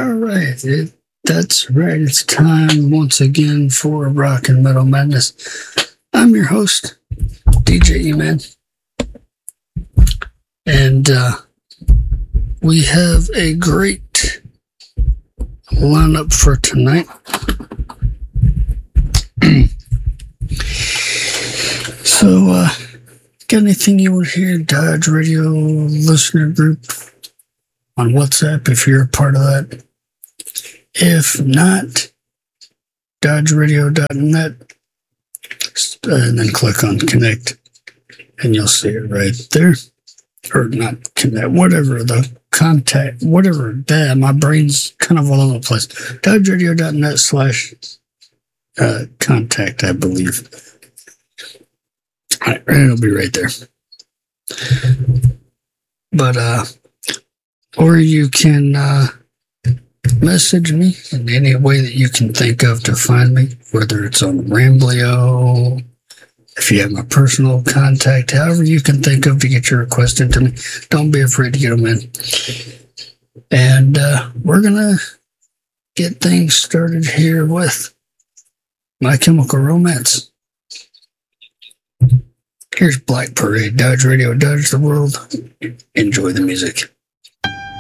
All right, that's right. It's time once again for Rock and Metal Madness. I'm your host, DJ E-Man, and we have a great lineup for tonight. So, got anything you want to hear? Dodge Radio listener group on WhatsApp if you're a part of that. If not, dodgeradio.net, and then click on connect, and you'll see it right there. Or not connect, whatever the contact, whatever that, my brain's kind of all over the place. dodgeradio.net/contact, I believe. All right, it'll be right there. But, or you can message me in any way that you can think of to find me, whether it's on Ramblio, if you have my personal contact, however you can think of to get your request into me. Don't be afraid to get them in. And we're going to get things started here with My Chemical Romance. Here's Black Parade, Dodge Radio, Dodge the World. Enjoy the music.